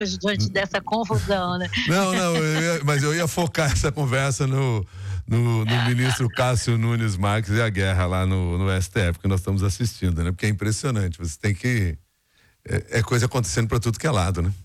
diante dessa confusão, né? Não, mas eu ia focar essa conversa no ministro Cássio Nunes Marques e a guerra lá no STF, que nós estamos assistindo, né? Porque é impressionante, você tem que... É coisa acontecendo para tudo que é lado, né?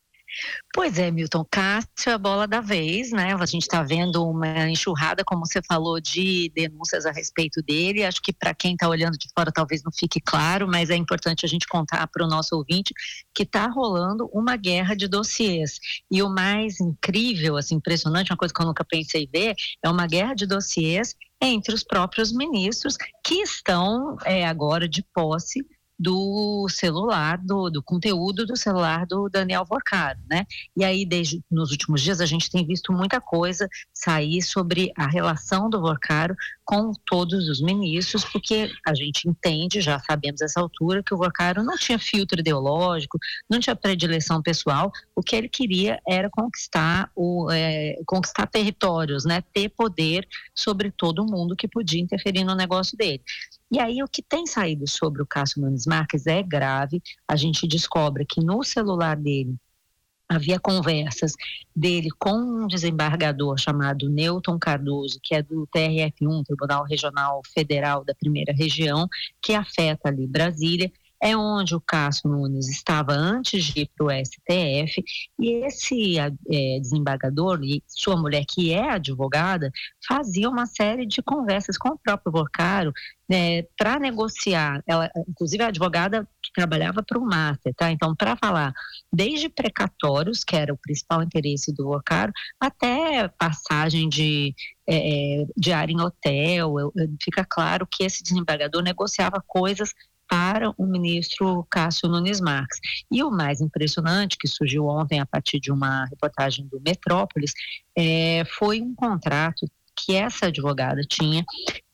Pois é, Milton, Cássio é a bola da vez, né? A gente está vendo uma enxurrada, como você falou, de denúncias a respeito dele. Acho que para quem está olhando de fora talvez não fique claro, mas é importante a gente contar para o nosso ouvinte que está rolando uma guerra de dossiês. E o mais incrível, assim, impressionante, uma coisa que eu nunca pensei ver, é uma guerra de dossiês entre os próprios ministros que estão agora de posse do celular, do conteúdo do celular do Daniel Vorcaro, né? E aí, desde nos últimos dias, a gente tem visto muita coisa sair sobre a relação do Vorcaro com todos os ministros, porque a gente entende, já sabemos essa altura, que o Vorcaro não tinha filtro ideológico, não tinha predileção pessoal, o que ele queria era conquistar territórios, né? Ter poder sobre todo mundo que podia interferir no negócio dele. E aí o que tem saído sobre o Cássio Nunes Marques é grave. A gente descobre que no celular dele havia conversas dele com um desembargador chamado Newton Cardoso, que é do TRF1, Tribunal Regional Federal da Primeira Região, que afeta ali Brasília. É onde o Cássio Nunes estava antes de ir para o STF, e esse desembargador e sua mulher, que é advogada, fazia uma série de conversas com o próprio Vorcaro, para negociar. Ela, inclusive, a advogada que trabalhava para o Master, tá? Então, para falar desde precatórios, que era o principal interesse do Vorcaro, até passagem de diária em hotel, fica claro que esse desembargador negociava coisas para o ministro Cássio Nunes Marques. E o mais impressionante, que surgiu ontem a partir de uma reportagem do Metrópolis, foi um contrato que essa advogada tinha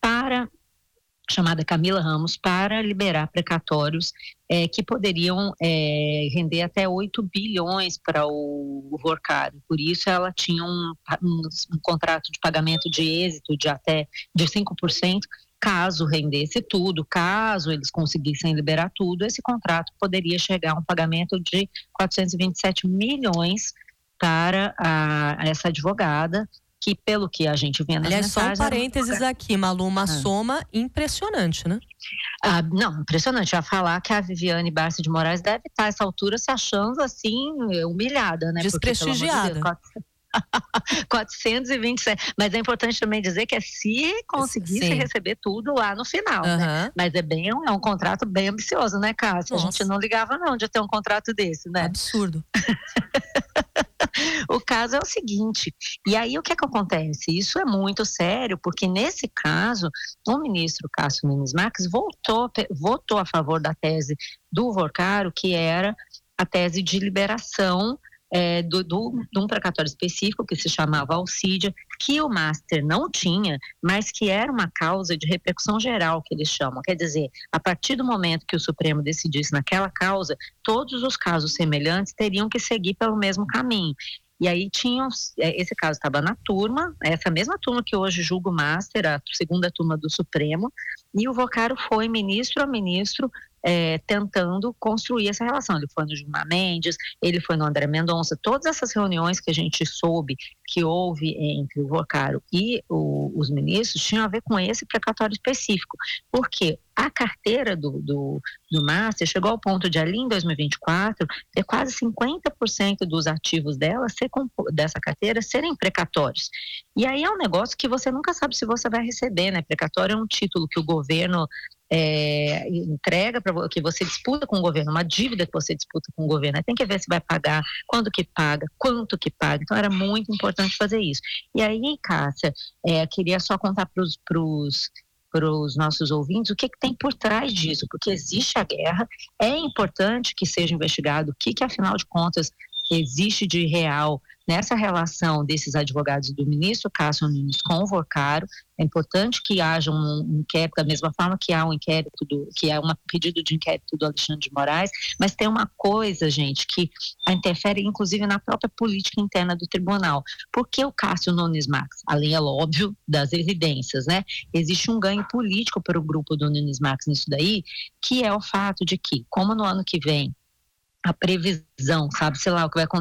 chamada Camila Ramos, para liberar precatórios que poderiam render até 8 bilhões para o Vorcaro. Por isso ela tinha um contrato de pagamento de êxito de até de 5%, caso rendesse tudo, caso eles conseguissem liberar tudo, esse contrato poderia chegar a um pagamento de 427 milhões para essa advogada, que pelo que a gente vê nas mensagens... Aliás, só um parênteses aqui, Malu, uma soma impressionante, né? Não, impressionante. Já falar que a Viviane Barça de Moraes deve estar a essa altura se achando assim, humilhada, né? Desprestigiada. Porque, 427, mas é importante também dizer que se conseguisse receber tudo lá no final, né? Mas é um contrato bem ambicioso, né, Cássia? A gente não ligava não de ter um contrato desse, né? Absurdo. O caso é o seguinte, e aí o que acontece? Isso é muito sério, porque nesse caso, o ministro Cássio Nunes Marques votou a favor da tese do Vorcaro, que era a tese de liberação de um precatório específico que se chamava Alcídia, que o Master não tinha, mas que era uma causa de repercussão geral, que eles chamam. Quer dizer, a partir do momento que o Supremo decidisse naquela causa, todos os casos semelhantes teriam que seguir pelo mesmo caminho. E aí esse caso estava na turma, essa mesma turma que hoje julga o Master, a segunda turma do Supremo, e o Vorcaro foi ministro a ministro tentando construir essa relação. Ele foi no Gilmar Mendes, ele foi no André Mendonça, todas essas reuniões que a gente soube que houve entre o Vorcaro e os ministros tinham a ver com esse precatório específico, porque a carteira do Master chegou ao ponto de ali em 2024 ter quase 50% dos ativos dessa carteira serem precatórios. E aí é um negócio que você nunca sabe se você vai receber, né? Precatório é um título que o governo entrega, que você disputa com o governo, uma dívida que você disputa com o governo, aí tem que ver se vai pagar, quando que paga, quanto que paga. Então era muito importante fazer isso. E aí, Cássia, queria só contar para os nossos ouvintes o que tem por trás disso, porque existe a guerra, é importante que seja investigado o que afinal de contas existe de real nessa relação desses advogados do ministro Cássio Nunes com o Vorcaro. É importante que haja um inquérito, da mesma forma que há um inquérito, que é um pedido de inquérito do Alexandre de Moraes, mas tem uma coisa, gente, que interfere inclusive na própria política interna do tribunal. Porque o Cássio Nunes Marques, além, é óbvio, das evidências, né? Existe um ganho político para o grupo do Nunes Marques nisso daí, que é o fato de que, como no ano que vem a previsão, sabe? Sei lá, o que vai